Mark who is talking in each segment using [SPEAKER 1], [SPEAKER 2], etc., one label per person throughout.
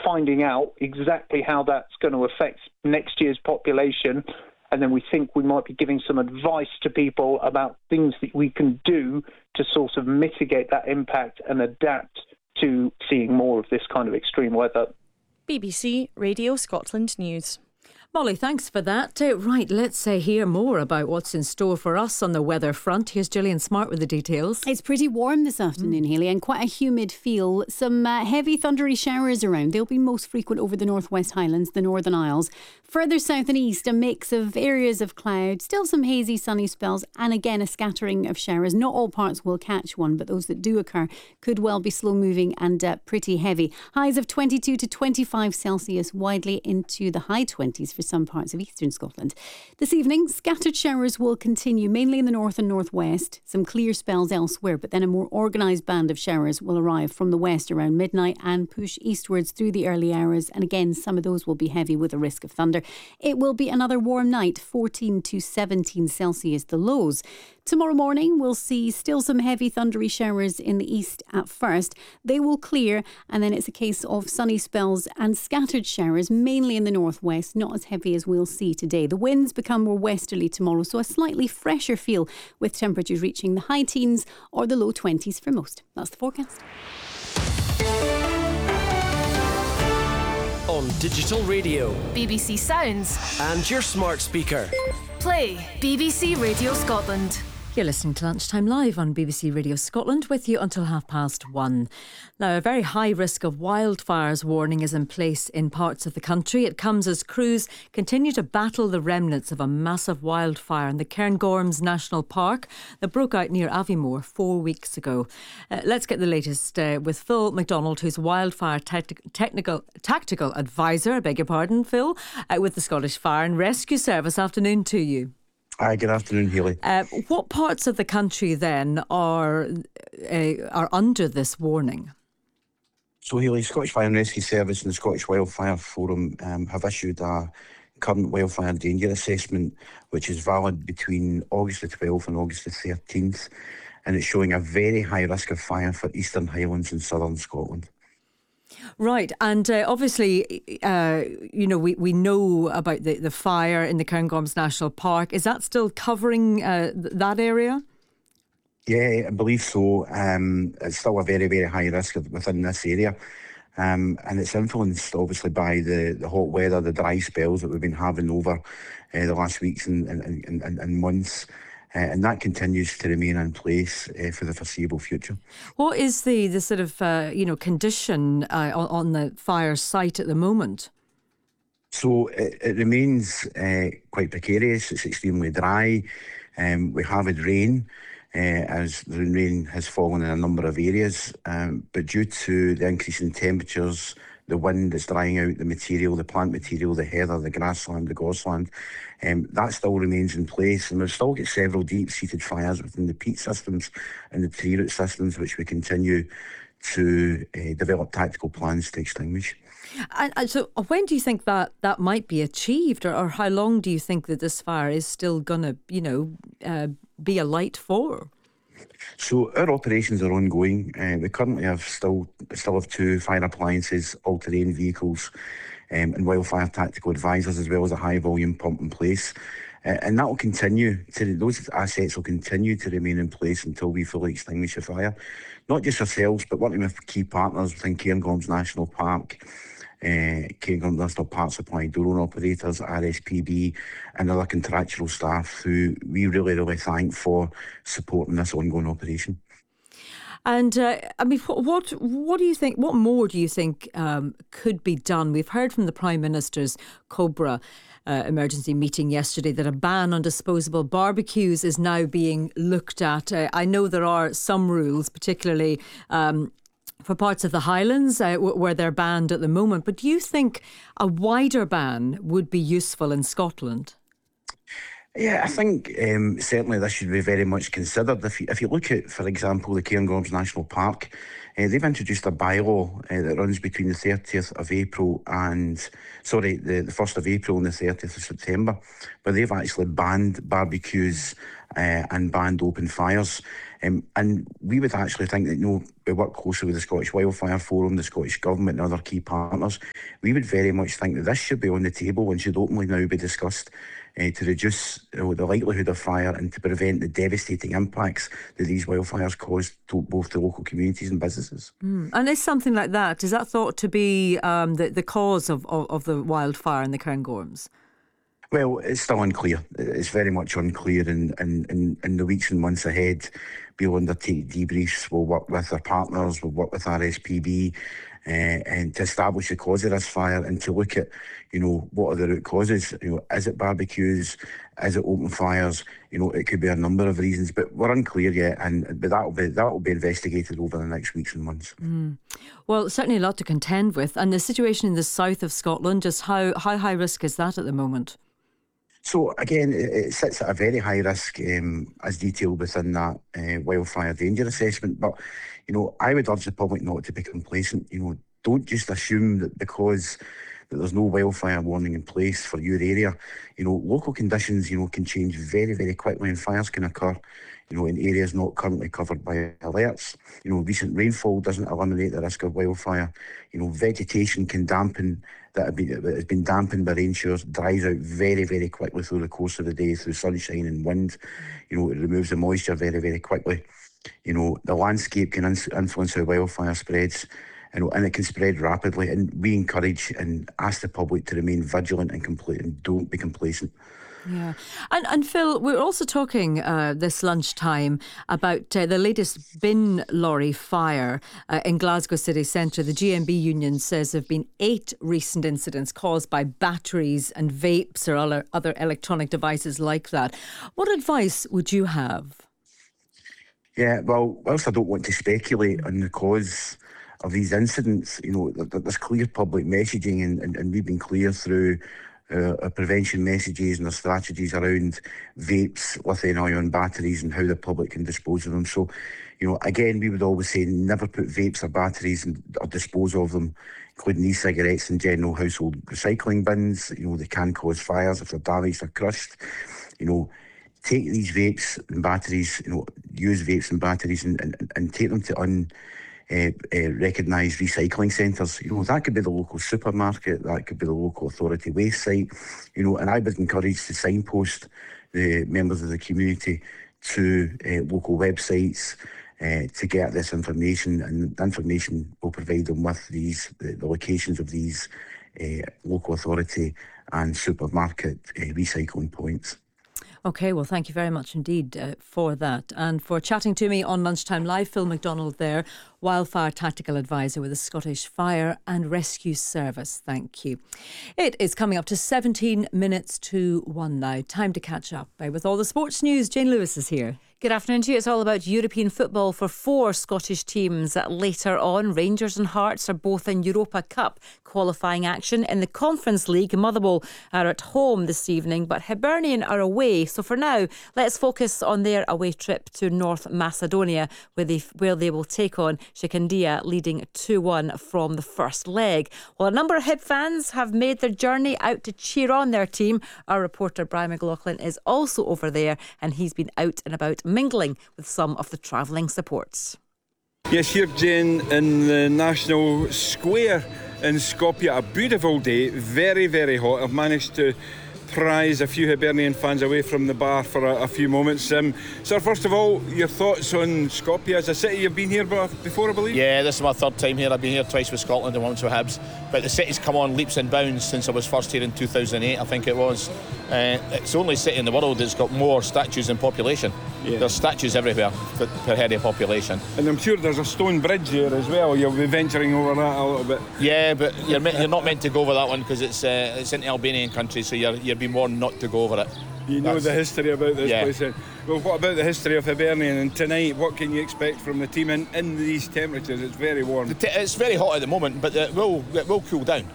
[SPEAKER 1] finding out exactly how that's going to affect next year's population. And then we think we might be giving some advice to people about things that we can do to sort of mitigate that impact and adapt to seeing more of this kind of extreme weather.
[SPEAKER 2] BBC Radio Scotland News.
[SPEAKER 3] Molly, thanks for that. Right, let's hear more about what's in store for us on the weather front. Here's Gillian Smart with the details.
[SPEAKER 4] It's pretty warm this afternoon, Hayley, and quite a humid feel. Some heavy thundery showers around. They'll be most frequent over the Northwest Highlands, the Northern Isles. Further south and east, a mix of areas of cloud, still some hazy sunny spells, and again a scattering of showers. Not all parts will catch one, but those that do occur could well be slow moving and pretty heavy. Highs of 22 to 25 Celsius, widely into the high 20s for some parts of eastern Scotland. This evening, scattered showers will continue, mainly in the north and northwest. Some clear spells elsewhere, but then a more organised band of showers will arrive from the west around midnight and push eastwards through the early hours. And again, some of those will be heavy with a risk of thunder. It will be another warm night, 14 to 17 Celsius, the lows. Tomorrow morning, we'll see still some heavy thundery showers in the east at first. They will clear, and then it's a case of sunny spells and scattered showers, mainly in the northwest, not as heavy as we'll see today. The winds become more westerly tomorrow, so a slightly fresher feel, with temperatures reaching the high teens or the low 20s for most. That's the forecast.
[SPEAKER 5] On digital radio,
[SPEAKER 6] BBC Sounds,
[SPEAKER 5] and your smart speaker.
[SPEAKER 6] Play BBC Radio Scotland.
[SPEAKER 3] You're listening to Lunchtime Live on BBC Radio Scotland, with you until 1:30. Now, a very high risk of wildfires warning is in place in parts of the country. It comes as crews continue to battle the remnants of a massive wildfire in the Cairngorms National Park that broke out near Aviemore 4 weeks ago. Let's get the latest with Phil MacDonald, who's wildfire tactical advisor, Phil, with the Scottish Fire and Rescue Service. Afternoon to you.
[SPEAKER 7] Hi, good afternoon, Hayley.
[SPEAKER 3] What parts of the country then are under this warning?
[SPEAKER 7] So, Hayley, Scottish Fire and Rescue Service and the Scottish Wildfire Forum have issued a current wildfire danger assessment, which is valid between August the 12th and August the 13th, and it's showing a very high risk of fire for Eastern Highlands and Southern Scotland.
[SPEAKER 3] Right, and obviously, we know about the fire in the Cairngorms National Park. Is that still covering that area?
[SPEAKER 7] Yeah, I believe so. It's still a very, very high risk within this area. And it's influenced, obviously, by the hot weather, the dry spells that we've been having over the last weeks and months. And that continues to remain in place for the foreseeable future. What is
[SPEAKER 3] the sort of condition on the fire site at the moment?
[SPEAKER 7] So it remains quite precarious. It's extremely dry. We have had rain, as the rain has fallen in a number of areas. But due to the increase in temperatures, the wind that's drying out the material, the plant material, the heather, the grassland, the gorsland, that still remains in place. And we've still got several deep-seated fires within the peat systems and the tree root systems, which we continue to develop tactical plans to extinguish.
[SPEAKER 3] And so when do you think that might be achieved, or how long do you think that this fire is still going to, be alight for?
[SPEAKER 7] So our operations are ongoing. We currently still have 2 fire appliances, all-terrain vehicles, and wildfire tactical advisors, as well as a high-volume pump in place. And that will continue. Those assets will continue to remain in place until we fully extinguish the fire. Not just ourselves, but working with key partners within Cairngorms National Park, Cairngorms National Park Supply drone operators, RSPB, and other contractual staff who we really, really thank for supporting this ongoing operation.
[SPEAKER 3] And what do you think? What more do you think could be done? We've heard from the Prime Minister's Cobra emergency meeting yesterday that a ban on disposable barbecues is now being looked at. I know there are some rules, particularly for parts of the Highlands where they're banned at the moment. But do you think a wider ban would be useful in Scotland?
[SPEAKER 7] Yeah, I think certainly this should be very much considered. If you look at, for example, the Cairngorms National Park, They've introduced a bylaw that runs between the 30th of April and, the 1st of April and the 30th of September, where they've actually banned barbecues and banned open fires. And we would actually think that, we work closely with the Scottish Wildfire Forum, the Scottish Government and other key partners. We would very much think that this should be on the table and should openly now be discussed to reduce the likelihood of fire and to prevent the devastating impacts that these wildfires cause to both the local communities and businesses.
[SPEAKER 3] And is something like that, is that thought to be the cause of the wildfire in the Cairngorms?
[SPEAKER 7] Well, it's still unclear. It's very much unclear. In the weeks and months ahead, we'll undertake debriefs. We'll work with our partners. We'll work with RSPB and to establish the cause of this fire and to look at, what are the root causes? Is it barbecues? Is it open fires? It could be a number of reasons, but we're unclear yet. But that will be investigated over the next weeks and months.
[SPEAKER 3] Well, certainly a lot to contend with. And the situation in the south of Scotland, just how high risk is that at the moment?
[SPEAKER 7] So again, it sits at a very high risk, as detailed within that wildfire danger assessment. But I would urge the public not to be complacent. Don't just assume that because that there's no wildfire warning in place for your area. Local conditions, can change very, very quickly, and fires can occur, in areas not currently covered by alerts. Recent rainfall doesn't eliminate the risk of wildfire. Vegetation can dampen that has been dampened by rain showers, dries out very, very quickly through the course of the day through sunshine and wind. It removes the moisture very, very quickly. The landscape can influence how wildfire spreads, and it can spread rapidly. And we encourage and ask the public to remain vigilant and don't be complacent.
[SPEAKER 3] Yeah. And Phil, we're also talking this lunchtime about the latest bin lorry fire in Glasgow city centre. The GMB union says there have been 8 recent incidents caused by batteries and vapes or other electronic devices like that. What advice would you have?
[SPEAKER 7] Yeah, well, whilst I don't want to speculate on the cause of these incidents, there's clear public messaging and we've been clear through our prevention messages and our strategies around vapes, lithium-ion batteries and how the public can dispose of them. So, again, we would always say never put vapes or batteries or dispose of them, including e-cigarettes in general household recycling bins. They can cause fires if they're damaged or crushed. Take these vapes and batteries, use vapes and batteries and take them to recognised recycling centres. That could be the local supermarket, that could be the local authority waste site, and I would encourage to signpost the members of the community to local websites to get this information, and the information will provide them with the locations of these local authority and supermarket recycling points.
[SPEAKER 3] OK, well, thank you very much indeed for that. And for chatting to me on Lunchtime Live, Phil McDonald there, Wildfire Tactical Advisor with the Scottish Fire and Rescue Service. Thank you. It is coming up to 17 minutes to 1 now. Time to catch up with all the sports news. Jane Lewis is here.
[SPEAKER 8] Good afternoon to you. It's all about European football for 4 Scottish teams. Later on, Rangers and Hearts are both in Europa Cup qualifying action. In the Conference League, Motherwell are at home this evening, but Hibernian are away. So for now, let's focus on their away trip to North Macedonia, where they will take on Shikandia, leading 2-1 from the first leg. Well, a number of Hib fans have made their journey out to cheer on their team. Our reporter Brian McLaughlin is also over there, and he's been out and about mingling with some of the travelling supports.
[SPEAKER 9] Yes, here, Jane, in the National Square in Skopje. A beautiful day, very, very hot. I've managed to prise a few Hibernian fans away from the bar for a few moments. Sir, first of all, your thoughts on Skopje as a city? You've been here before, I believe?
[SPEAKER 10] Yeah, this is my 3rd time here. I've been here twice with Scotland and once with Hibs. But the city's come on leaps and bounds since I was first here in 2008, I think it was. It's the only city in the world that's got more statues than population. Yeah. There's statues everywhere per head of population. And I'm sure there's a stone bridge here as well. You'll be venturing over that a little bit. Yeah, but you're not meant to go over that one because it's in Albanian country, so you'd be warned not to go over it. You know the history about this place then. Well, what about the history of Hibernian? And tonight, what can you expect from the team in these temperatures? It's very warm. It's very hot at the moment, but it will cool down.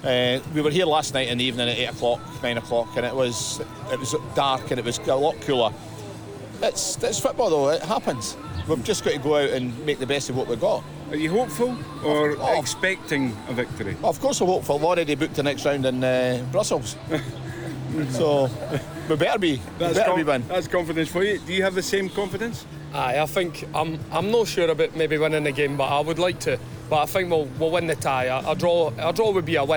[SPEAKER 10] We were here last night in the evening at 8 o'clock, 9 o'clock, and it was dark and it was a lot cooler. It's football though, it happens. We've just got to go out and make the best of what we've got.
[SPEAKER 9] Are you hopeful or expecting a victory?
[SPEAKER 10] Of course I'm hopeful. I've already booked the next round in Brussels. So we better be. Win.
[SPEAKER 9] That's confidence for you. Do you have the same confidence?
[SPEAKER 11] Aye, I think I'm not sure about maybe winning the game, but I would like to. But I think we'll win the tie. A draw would be a win.